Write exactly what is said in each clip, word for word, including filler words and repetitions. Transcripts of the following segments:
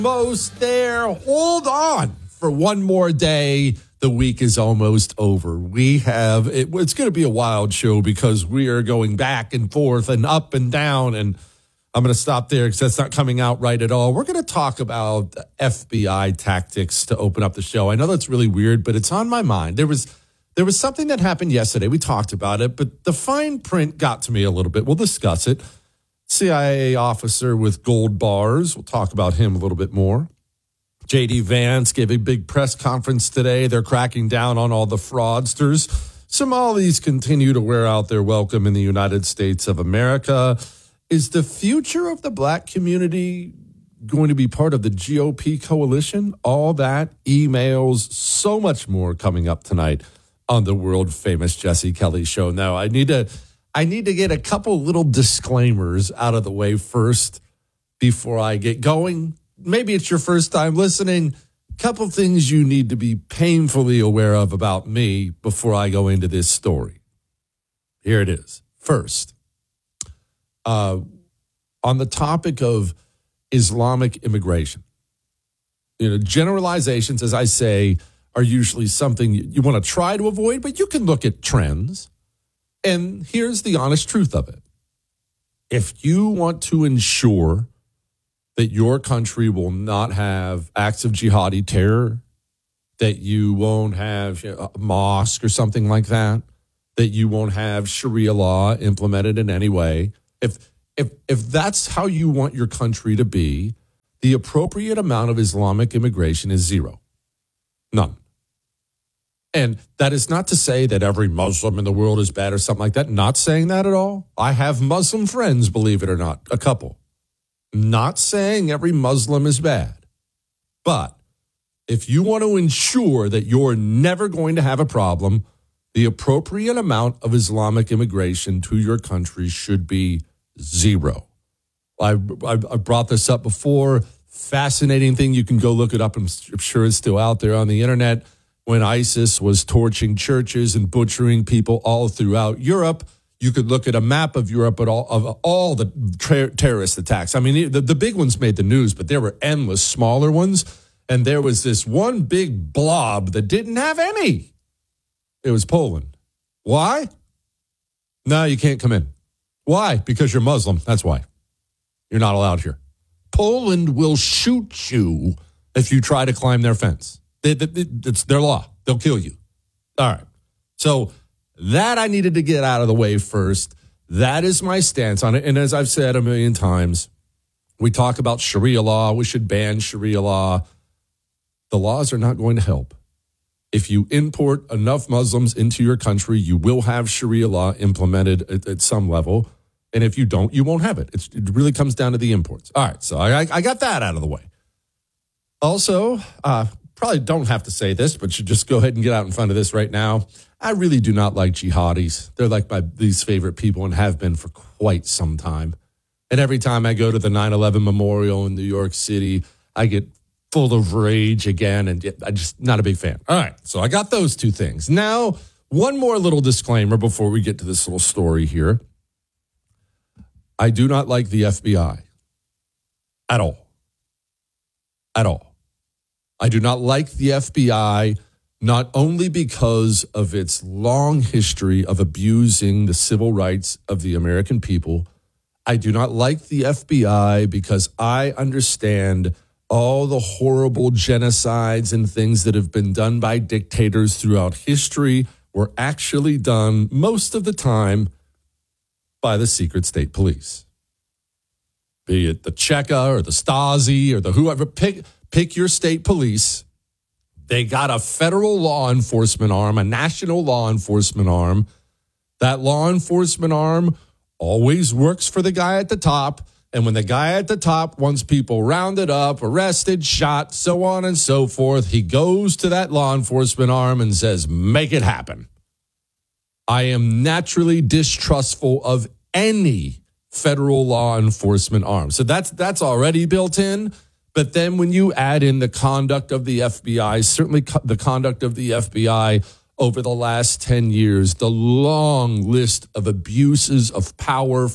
Almost there. Hold on for one more day. The week is almost over. We have, it, it's going to be a wild show because we are going back and forth and up and down. And I'm going to stop there because that's not coming out right at all. We're going to talk about F B I tactics to open up the show. I know that's really weird, but it's on my mind. There was, there was something that happened yesterday. We talked about it, but the fine print got to me a little bit. We'll discuss it. C I A officer with gold bars. We'll talk about him a little bit more. J D Vance gave a big press conference today. They're cracking down on all the fraudsters. Somalis continue to wear out their welcome in the United States of America. Is the future of the black community going to be part of the G O P coalition? All that, emails, so much more coming up tonight on the world famous Jesse Kelly Show. Now, I need to... I need to get a couple little disclaimers out of the way first before I get going. Maybe it's your first time listening. A couple things you need to be painfully aware of about me before I go into this story. Here it is. First, uh, on the topic of Islamic immigration, you know, generalizations, as I say, are usually something you want to try to avoid, but you can look at trends. And here's the honest truth of it. If you want to ensure that your country will not have acts of jihadi terror, that you won't have you know, a mosque or something like that, that you won't have Sharia law implemented in any way, if if if that's how you want your country to be, the appropriate amount of Islamic immigration is zero. None. And that is not to say that every Muslim in the world is bad or something like that. Not saying that at all. I have Muslim friends, believe it or not, a couple. Not saying every Muslim is bad. But if you want to ensure that you're never going to have a problem, the appropriate amount of Islamic immigration to your country should be zero. I, I, I brought this up before. Fascinating thing. You can go look it up. I'm sure it's still out there on the internet. When ISIS was torching churches and butchering people all throughout Europe, you could look at a map of Europe at all, of all the ter- terrorist attacks. I mean, the, the big ones made the news, but there were endless smaller ones. And there was this one big blob that didn't have any. It was Poland. Why? No, you can't come in. Why? Because you're Muslim. That's why. You're not allowed here. Poland will shoot you if you try to climb their fence. They, they, it's their law. They'll kill you. All right. So that I needed to get out of the way first. That is my stance on it. And as I've said a million times, we talk about Sharia law. We should ban Sharia law. The laws are not going to help. If you import enough Muslims into your country, you will have Sharia law implemented at, at some level. And if you don't, you won't have it. It's, it really comes down to the imports. All right. So I, I got that out of the way. Also, uh, probably don't have to say this, but should just go ahead and get out in front of this right now. I really do not like jihadis. They're like my least favorite people and have been for quite some time. And every time I go to the nine eleven memorial in New York City, I get full of rage again, and I'm just not a big fan. All right, so I got those two things. Now, one more little disclaimer before we get to this little story here. I do not like the F B I at all. At all. I do not like the F B I, not only because of its long history of abusing the civil rights of the American people. I do not like the F B I because I understand all the horrible genocides and things that have been done by dictators throughout history were actually done most of the time by the secret state police. Be it the Cheka or the Stasi or the whoever, pick Pick your state police. They got a federal law enforcement arm, a national law enforcement arm. That law enforcement arm always works for the guy at the top. And when the guy at the top wants people rounded up, arrested, shot, so on and so forth, he goes to that law enforcement arm and says, make it happen. I am naturally distrustful of any federal law enforcement arm. So that's that's already built in. But then when you add in the conduct of the F B I, certainly co- the conduct of the F B I over the last ten years, the long list of abuses of power from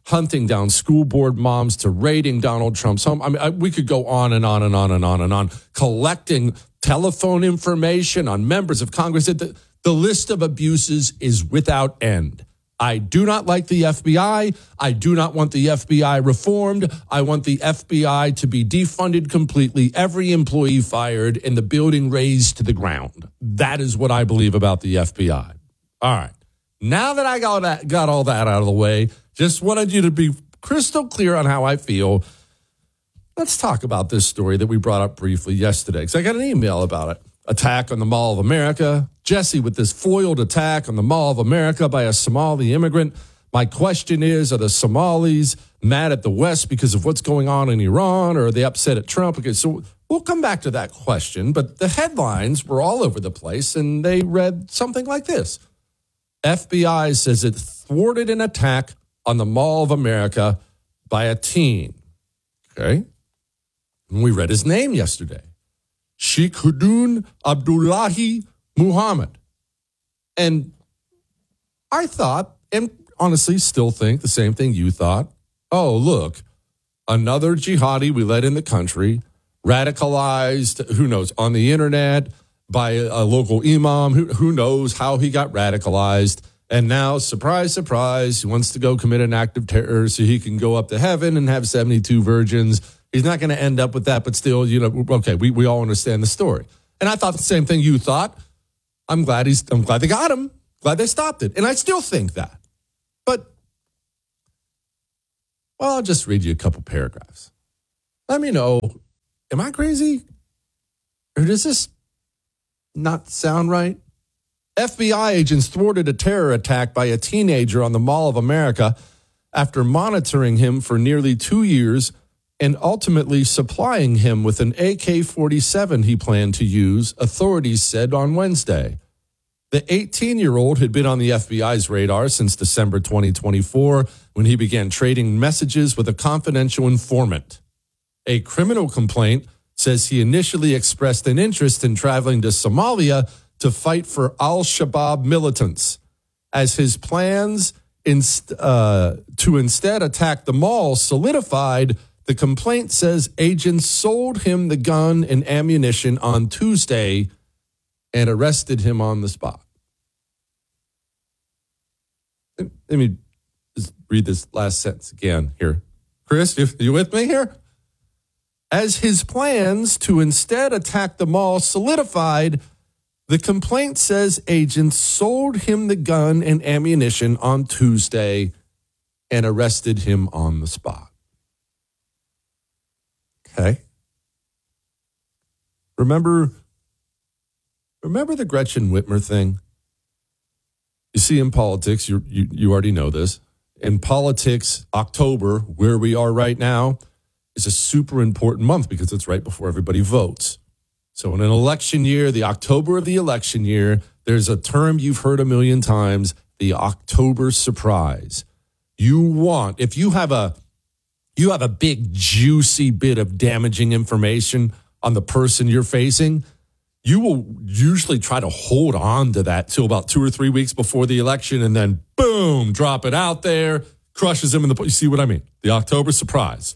hunting down school board moms to raiding Donald Trump's home. I mean, I, we could go on and on and on and on and on, collecting telephone information on members of Congress. The, the list of abuses is without end. I do not like the F B I. I do not want the F B I reformed. I want the F B I to be defunded completely, every employee fired, and the building razed to the ground. That is what I believe about the F B I. All right. Now that I got that, got all that out of the way, just wanted you to be crystal clear on how I feel. Let's talk about this story that we brought up briefly yesterday, because I got an email about it. Attack on the Mall of America. Jesse with this foiled attack on the Mall of America by a Somali immigrant. My question is, are the Somalis mad at the West because of what's going on in Iran, or are they upset at Trump? Okay, so we'll come back to that question, but the headlines were all over the place, and they read something like this. F B I says it thwarted an attack on the Mall of America by a teen. Okay? And we read his name yesterday. Sheikhuddin Abdullahi Muhammad. And I thought, and honestly still think the same thing you thought. Oh, look, another jihadi we let in the country, radicalized, who knows, on the internet by a local imam, who, who knows how he got radicalized. And now, surprise, surprise, he wants to go commit an act of terror so he can go up to heaven and have seventy-two virgins. He's not going to end up with that, but still, you know, okay, we, we all understand the story. And I thought the same thing you thought. I'm glad he's, I'm glad they got him. Glad they stopped it. And I still think that. But, well, I'll just read you a couple paragraphs. Let me know, am I crazy? Or does this not sound right? F B I agents thwarted a terror attack by a teenager on the Mall of America after monitoring him for nearly two years and ultimately supplying him with an A K forty-seven he planned to use, authorities said on Wednesday. The eighteen-year-old had been on the F B I's radar since December twenty twenty-four when he began trading messages with a confidential informant. A criminal complaint says he initially expressed an interest in traveling to Somalia to fight for al-Shabaab militants, as his plans inst- uh, to instead attack the mall solidified. The complaint says agents sold him the gun and ammunition on Tuesday and arrested him on the spot. Let me just read this last sentence again here. Chris, you, you with me here? As his plans to instead attack the mall solidified, the complaint says agents sold him the gun and ammunition on Tuesday and arrested him on the spot. Okay. Remember, remember the Gretchen Whitmer thing? You see, in politics, you, you you already know this. In politics, October, where we are right now, is a super important month because it's right before everybody votes. So in an election year, the October of the election year, there's a term you've heard a million times, the October surprise. You want, if you have a you have a big, juicy bit of damaging information on the person you're facing, you will usually try to hold on to that till about two or three weeks before the election and then, boom, drop it out there, crushes him in the... You see what I mean? The October surprise.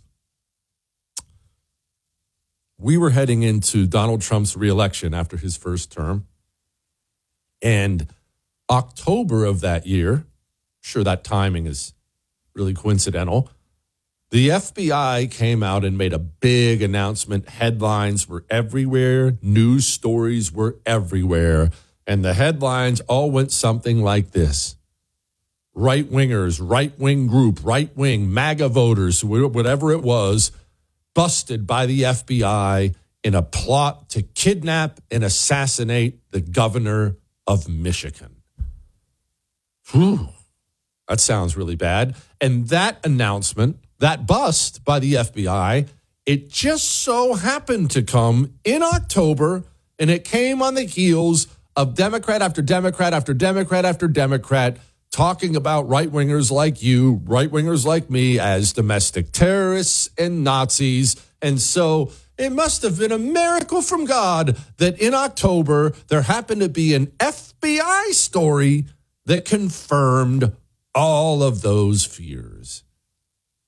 We were heading into Donald Trump's reelection after his first term. And October of that year, sure, that timing is really coincidental, the F B I came out and made a big announcement. Headlines were everywhere. News stories were everywhere. And the headlines all went something like this. Right-wingers, right-wing group, right-wing, MAGA voters, whatever it was, busted by the F B I in a plot to kidnap and assassinate the governor of Michigan. Whew, that sounds really bad. And that announcement, that bust by the F B I, it just so happened to come in October, and it came on the heels of Democrat after Democrat after Democrat after Democrat talking about right-wingers like you, right-wingers like me as domestic terrorists and Nazis. And so it must have been a miracle from God that in October there happened to be an F B I story that confirmed all of those fears.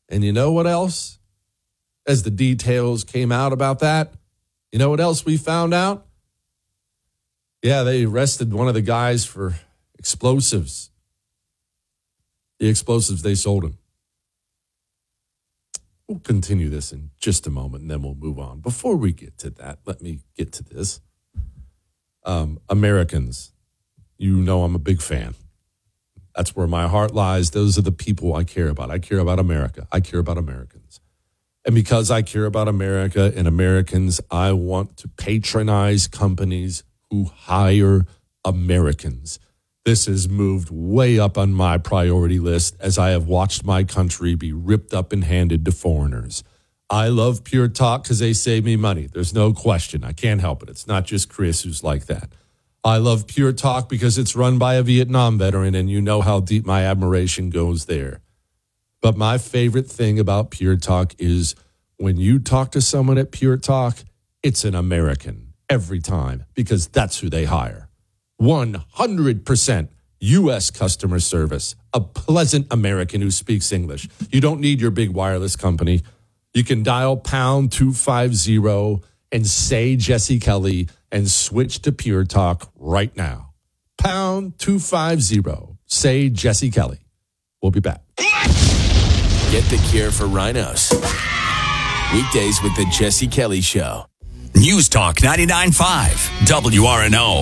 And you know what else? As the details came out about that, you know what else we found out? Yeah, they arrested one of the guys for explosives. The explosives they sold him. We'll continue this in just a moment, and then we'll move on. Before we get to that, let me get to this. Um, Americans, you know I'm a big fan. That's where my heart lies. Those are the people I care about. I care about America. I care about Americans. And because I care about America and Americans, I want to patronize companies who hire Americans. This has moved way up on my priority list as I have watched my country be ripped up and handed to foreigners. I love Pure Talk because they save me money. There's no question. I can't help it. It's not just Chris who's like that. I love Pure Talk because it's run by a Vietnam veteran, and you know how deep my admiration goes there. But my favorite thing about Pure Talk is when you talk to someone at Pure Talk, it's an American every time because that's who they hire. one hundred percent U S customer service, a pleasant American who speaks English. You don't need your big wireless company. You can dial pound two fifty and say Jesse Kelly and switch to Pure Talk right now. Pound two fifty, say Jesse Kelly. We'll be back. Get the cure for rhinos. Weekdays with the Jesse Kelly Show. News Talk ninety-nine point five, W R N O.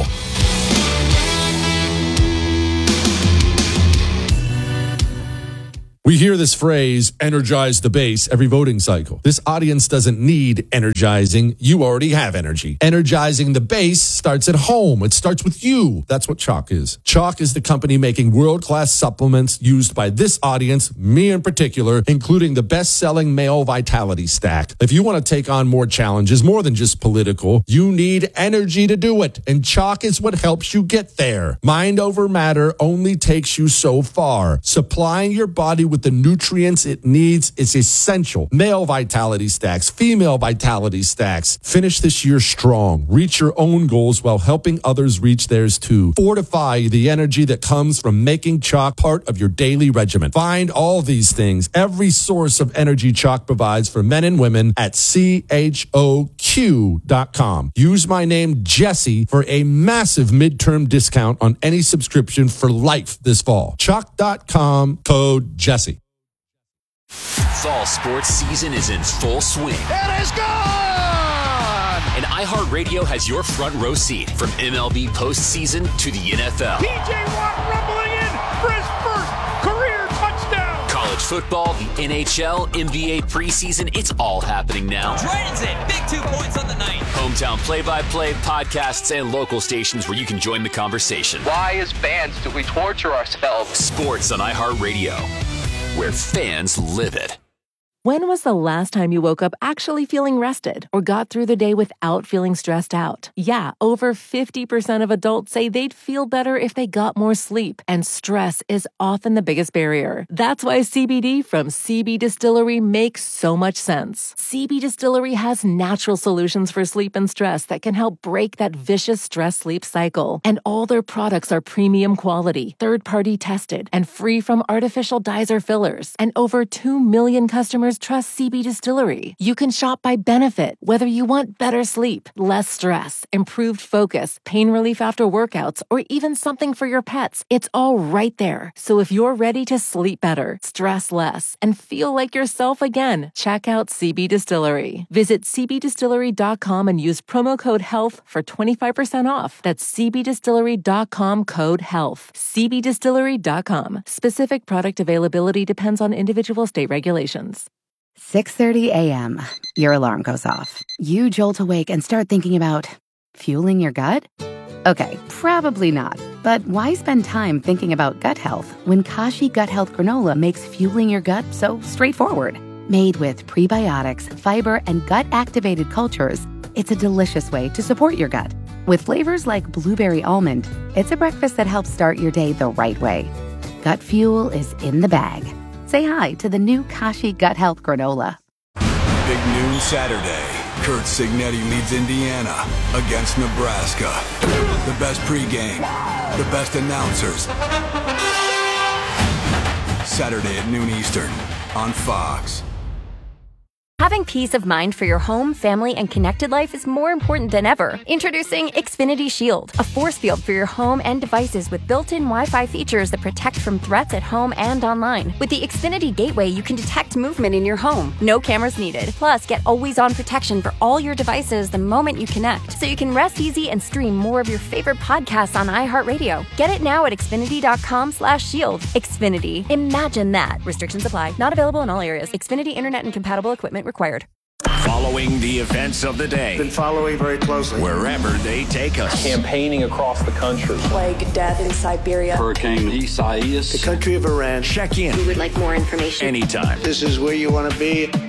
We hear this phrase, energize the base, every voting cycle. This audience doesn't need energizing. You already have energy. Energizing the base starts at home. It starts with you. That's what Chalk is. Chalk is the company making world-class supplements used by this audience, me in particular, including the best-selling male vitality stack. If you want to take on more challenges, more than just political, you need energy to do it. And Chalk is what helps you get there. Mind over matter only takes you so far. Supplying your body with the nutrients it needs is essential. Male vitality stacks, female vitality stacks. Finish this year strong. Reach your own goals while helping others reach theirs too. Fortify the energy that comes from making Chalk part of your daily regimen. Find all these things, every source of energy Chalk provides for men and women at C H O Q dot com. Use my name Jesse for a massive midterm discount on any subscription for life this fall. Chalk dot com, code Jesse. Fall sports season is in full swing. It is gone! And iHeartRadio has your front row seat from M L B postseason to the N F L. T J Watt rumbling in for his first career touchdown. College football, the N H L, N B A preseason, it's all happening now. Dragons in, big two points on the night. Hometown play-by-play, podcasts, and local stations where you can join the conversation. Why, as fans, do we torture ourselves? Sports on iHeartRadio, where fans live it. When was the last time you woke up actually feeling rested or got through the day without feeling stressed out? Yeah, over fifty percent of adults say they'd feel better if they got more sleep, and stress is often the biggest barrier. That's why C B D from C B Distillery makes so much sense. C B Distillery has natural solutions for sleep and stress that can help break that vicious stress-sleep cycle. And all their products are premium quality, third-party tested, and free from artificial dyes or fillers. And over two million customers trust C B Distillery. You can shop by benefit, whether you want better sleep, less stress, improved focus, pain relief after workouts, or even something for your pets. It's all right there. So if you're ready to sleep better, stress less, and feel like yourself again, check out C B Distillery. Visit C B distillery dot com and use promo code HEALTH for twenty-five percent off. That's C B distillery dot com, code HEALTH. C B distillery dot com. Specific product availability depends on individual state regulations. six thirty a.m. Your alarm goes off. You jolt awake and start thinking about fueling your gut? Okay, probably not. But why spend time thinking about gut health when Kashi Gut Health Granola makes fueling your gut so straightforward? Made with prebiotics, fiber, and gut-activated cultures, it's a delicious way to support your gut. With flavors like blueberry almond, it's a breakfast that helps start your day the right way. Gut fuel is in the bag. Say hi to the new Kashi Gut Health Granola. Big noon Saturday. Kurt Signetti leads Indiana against Nebraska. The best pregame, the best announcers. Saturday at noon Eastern on Fox. Having peace of mind for your home, family, and connected life is more important than ever. Introducing Xfinity Shield, a force field for your home and devices with built-in Wi-Fi features that protect from threats at home and online. With the Xfinity Gateway, you can detect movement in your home. No cameras needed. Plus, get always-on protection for all your devices the moment you connect, so you can rest easy and stream more of your favorite podcasts on iHeartRadio. Get it now at Xfinity.com slash shield. Xfinity. Imagine that. Restrictions apply. Not available in all areas. Xfinity Internet and compatible equipment required. Following the events of the day. Been following very closely. Wherever they take us. Campaigning across the country. Plague, death in Siberia. Hurricane Isaias. The country of Iran. Check in. We would like more information. Anytime. This is where you want to be.